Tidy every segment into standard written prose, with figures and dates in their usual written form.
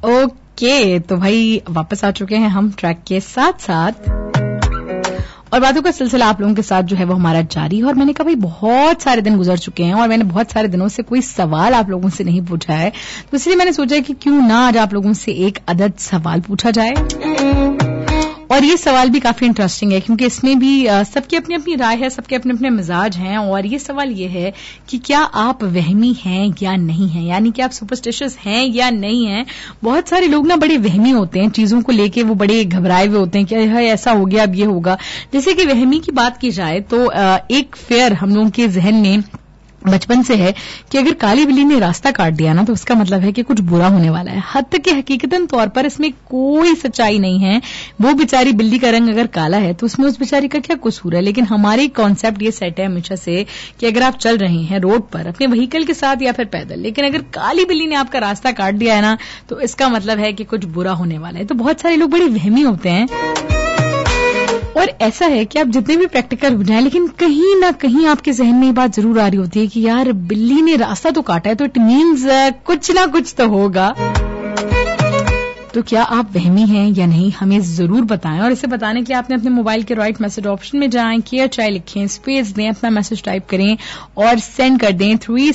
Okay, तो भाई वापस आ चुके हैं हम ट्रैक के साथ साथ और बातों का सिलसिला आप लोगों के साथ जो है वो हमारा जारी है। और मैंने कहा भाई बहुत सारे दिन गुजर चुके हैं और मैंने बहुत सारे दिनों से कोई सवाल आप लोगों से नहीं पूछा है, तो इसलिए मैंने सोचा कि क्यों ना आज आप लोगों से एक अदद सवाल पूछा जाए। और ये सवाल भी काफी इंटरेस्टिंग है क्योंकि इसमें भी सबकी अपनी अपनी राय है, सबके अपने अपने मिजाज हैं। और ये सवाल ये है कि क्या आप वहमी हैं या नहीं हैं, यानी कि आप सुपरस्टिशियस हैं या नहीं हैं। बहुत सारे लोग ना बड़े वहमी होते हैं, चीजों को लेके वो बड़े घबराए हुए होते हैं कि ऐसा हो गया, अब ये होगा। जैसे कि वहमी की बात की जाए तो एक फेयर हम लोगों के जहन में बचपन से है कि अगर काली बिल्ली ने रास्ता काट दिया ना तो उसका मतलब है कि कुछ बुरा होने वाला है। हद तक कि हकीकतन तौर पर इसमें कोई सच्चाई नहीं है। वो बेचारी बिल्ली का रंग अगर काला है तो उसमें उस बेचारी का क्या कसूर है। लेकिन हमारी कॉन्सेप्ट ये सेट है हमेशा से कि अगर आप चल रहे हैं रोड पर अपने व्हीकल के साथ या फिर पैदल, लेकिन अगर काली बिल्ली ने आपका रास्ता काट दिया है ना तो इसका मतलब है कि कुछ बुरा होने वाला है। तो बहुत सारे लोग बड़े वहमी होते हैं और ऐसा है कि आप जितने भी प्रैक्टिकल हो जाएं लेकिन कहीं ना कहीं आपके जहन में ये बात जरूर आ रही होती है कि यार बिल्ली ने रास्ता तो काटा है तो इट मीन्स कुछ ना कुछ तो होगा। तो क्या आप वहमी हैं या नहीं, हमें जरूर बताएं। और इसे बताने के लिए आपने अपने मोबाइल के राइट मैसेज ऑप्शन में जाएं, केयर चाय लिखें, स्पेस दें, अपना मैसेज टाइप करें और सेंड कर दें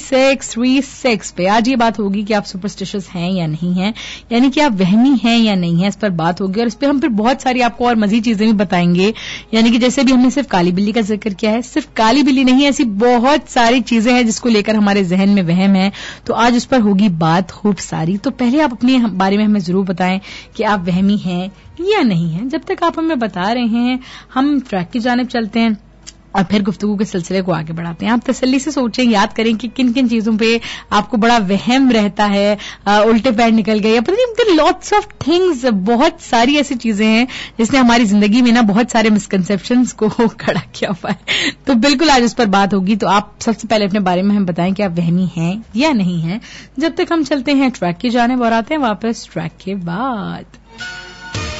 3636 पे। आज ये बात होगी कि आप सुपरस्टिशियस हैं या नहीं हैं, यानी कि आप वहमी हैं या नहीं हैं, इस पर बात होगी। और इस पर हम फिर बहुत सारी आपको और मजीद चीजें भी बताएंगे, यानी कि जैसे भी हमने सिर्फ काली बिल्ली का जिक्र किया है, सिर्फ काली बिल्ली नहीं, ऐसी बहुत सारी चीजें हैं जिसको लेकर हमारे जहन में वहम है। तो आज उस पर होगी बात खूब सारी। तो पहले आप अपने बारे में हमें जरूर बताएं कि आप वहमी हैं या नहीं हैं। जब तक आप हमें बता रहे हैं हम ट्रैक की जानिब चलते हैं और फिर गुफ्तगू के सिलसिले को आगे बढ़ाते हैं। आप तसल्ली से सोचें, याद करें कि किन किन चीजों पे आपको बड़ा वहम रहता है। उल्टे पैर निकल गए, पता नहीं, लॉट्स ऑफ थिंग्स, बहुत सारी ऐसी चीजें हैं जिसने हमारी जिंदगी में ना बहुत सारे मिसकंसेप्शंस को खड़ा किया हुआ है। तो बिल्कुल आज उस पर बात होगी। तो आप सबसे पहले अपने बारे में हमें बताएं कि आप वहमी हैं या नहीं हैं। जब तक हम चलते हैं ट्रैक की जानिब और आते हैं वापस ट्रैक के बाद।